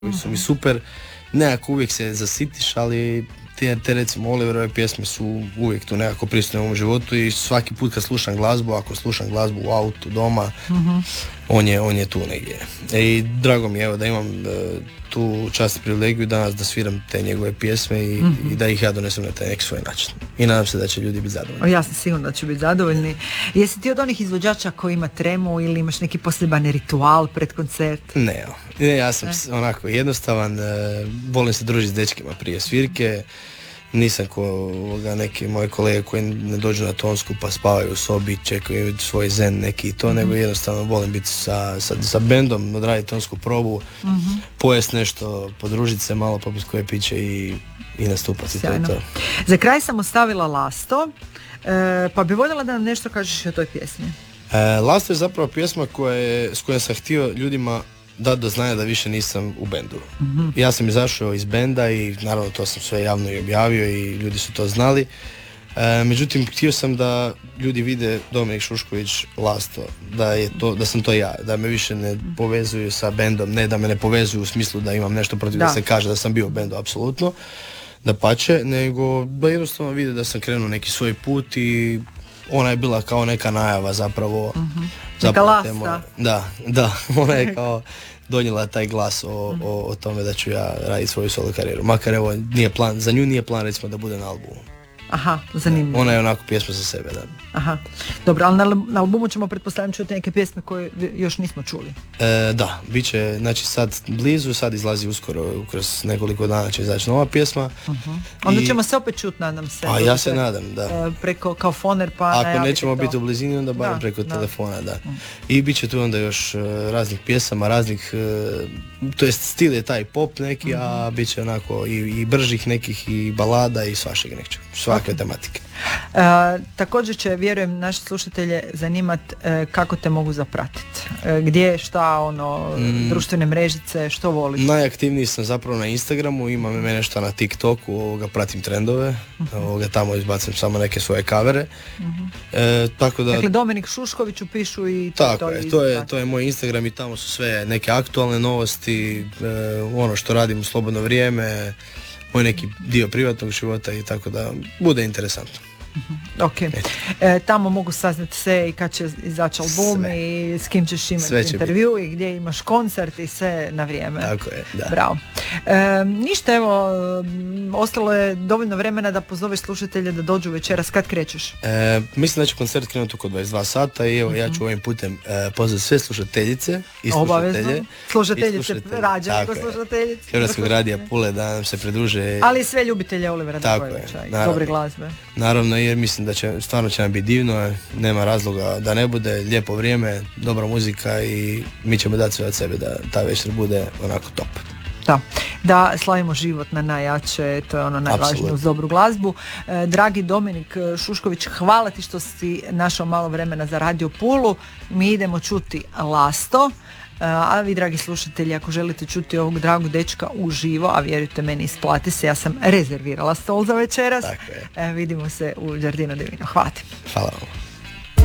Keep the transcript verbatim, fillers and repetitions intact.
koji su mi super, nekako uvijek se zasitiš, ali te, te recimo Oliverove pjesme su uvijek tu nekako prisutne u mom životu i svaki put kad slušam glazbu, ako slušam glazbu u autu, doma, mm-hmm. on, je, on je tu negdje. I drago mi je evo da imam uh, tu čast i privilegiju danas da sviram te njegove pjesme i, mm-hmm. i da ih ja donesem na taj neki svoj način. I nadam se da će ljudi biti zadovoljni. O, ja sam sigurna da će biti zadovoljni. Jesi ti od onih izvođača koji ima tremu ili imaš neki poseban ritual pred koncert? Ne, ne ja sam ne? onako jednostavan, uh, volim se družiti s dečkima prije svirke. Nisam ko ovoga, neki moji kolege koji ne dođu na tonsku pa spavaju u sobi, čekaju svoj zen neki i to, mm-hmm. nego jednostavno volim biti sa, sa, sa bendom, odraditi tonsku probu, mm-hmm. pojest nešto, podružiti se malo, popiti koje piće i, i nastupati. To je to. Za kraj sam ostavila Lasto, e, pa bi voljela da nam nešto kažeš o toj pjesmi. E, Lasto je zapravo pjesma koja je, s kojom sam htio ljudima da do znanja da više nisam u bendu. Mm-hmm. Ja sam izašao iz benda i naravno to sam sve javno i objavio i ljudi su to znali. E, međutim, htio sam da ljudi vide Dominik Šušković Lasto, da je to, da sam to ja, da me više ne povezuju sa bendom, ne da me ne povezuju u smislu da imam nešto protiv da, da se kaže da sam bio u bendu, apsolutno, da pače, nego da jednostavno vide da sam krenuo neki svoj put i ona je bila kao neka najava zapravo. Mm-hmm. Neka lasta. Da, da, ona je kao donijela taj glas o, mm. o, o tome da ću ja raditi svoju solo karijeru. Makar evo, nije plan, za nju nije plan recimo da bude na albumu. Aha, zanimljivo. Ona je onako pjesma za sebe, da. Aha, dobro, ali na, na albumu ćemo pretpostavljam čuti neke pjesme koje još nismo čuli. E, da, bit će, znači sad blizu, sad izlazi uskoro, kroz nekoliko dana će izaći nova pjesma. Uh-huh. Onda ćemo se opet čuti, nadam se. A ja se nadam, da. E, preko, kao foner pa ako nećemo to biti u blizini, onda barem preko da. telefona, da. Uh-huh. I bit će tu onda još uh, raznih pjesama, raznih, uh, to jest stil je taj pop neki, uh-huh. a bit će onako i, i bržih nekih i balada i svašeg nečeg. Svake tematike. E, također će, vjerujem, naše slušatelje zanimat e, kako te mogu zapratiti. E, gdje, šta, ono, mm. društvene mrežice, što voliš? Najaktivniji sam zapravo na Instagramu, imam i mene što na TikToku, ovoga, pratim trendove, uh-huh. ovoga, tamo izbacim samo neke svoje kavere. Uh-huh. E, tako da... Dakle, Dominik Šušković upišu i to, tako to je, to je, to je moj Instagram i tamo su sve neke aktualne novosti, e, ono što radim u slobodno vrijeme, moj neki dio privatnog života i tako da bude interesantno. Uh-huh. Ok. E, tamo mogu saznati sve i kad će izaći album sve. I s kim ćeš imati intervju biti. I gdje imaš koncert i sve na vrijeme. Tako je, da. Bravo. E, ništa, evo, ostalo je dovoljno vremena da pozoveš slušatelje da dođu večeras. Kad krećeš? E, mislim da će koncert krenuti oko dvadeset dva sata i evo uh-huh. ja ću ovim putem e, pozvati sve slušateljice i slušatelje. Slušateljice, rađe nego slušateljice. Hrvatskog radija Pule da nam se pridruže. Ali sve ljubitelje Olivera Dragojevića i dobre glazbe. Naravno, jer mislim da će, stvarno će nam biti divno, nema razloga da ne bude, lijepo vrijeme, dobra muzika i mi ćemo dati sve od sebe da ta večer bude onako top. Da, da slavimo život na najjače, to je ono najvažnije uz dobru glazbu. E, dragi Dominik Šušković, hvala ti što si našao malo vremena za Radio Pulu. Mi idemo čuti Lasto. A vi, dragi slušatelji, ako želite čuti ovog dragog dečka uživo, a vjerujte meni, isplati se, ja sam rezervirala stol za večeras. Tako je. E, vidimo se u Giardino Divino. Hvala ti. Hvala vam.